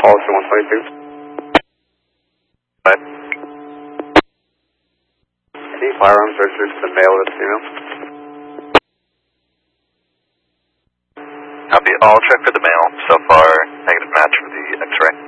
Policy 122. Right. Any firearms registered to the male or the female? Copy. I'll check for the male. So far, negative match for the X-ray.